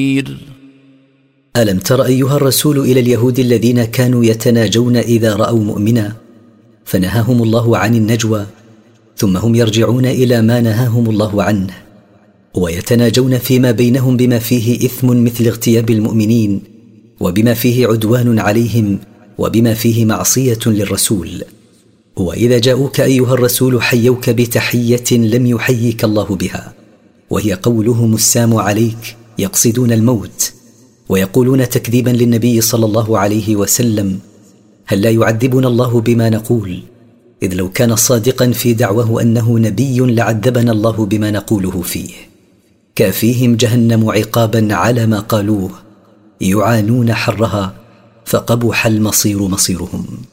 ألم تر أيها الرسول إلى اليهود الذين كانوا يتناجون إذا رأوا مؤمنا فنهاهم الله عن النجوى ثم هم يرجعون إلى ما نهاهم الله عنه ويتناجون فيما بينهم بما فيه إثم مثل اغتياب المؤمنين وبما فيه عدوان عليهم وبما فيه معصية للرسول. وإذا جاءوك أيها الرسول حيوك بتحية لم يحييك الله بها وهي قولهم السام عليك، يقصدون الموت ويقولون تكذيبا للنبي صلى الله عليه وسلم: هل لا يعذبنا الله بما نقول؟ إذ لو كان صادقا في دعوه أنه نبي لعذبنا الله بما نقوله فيه. كافيهم جهنم عقابا على ما قالوه، يعانون حرها فقبح المصير مصيرهم.